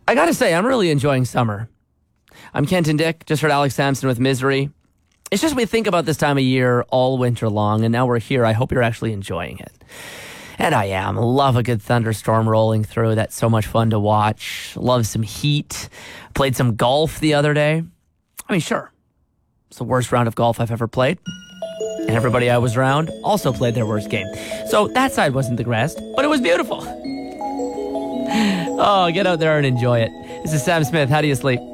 I gotta say, I'm really enjoying summer. I'm Kenton Dick, just heard Alex Sampson with Misery. It's just we think about this time of year all winter long, and now we're here. I hope you're actually enjoying it. And I am. Love a good thunderstorm rolling through. That's so much fun to watch. Love some heat. Played some golf the other day. I mean, sure, it's the worst round of golf I've ever played. And everybody I was around also played their worst game. So that side wasn't the best, but it was beautiful. Oh, get out there and enjoy it. This is Sam Smith. How do you sleep?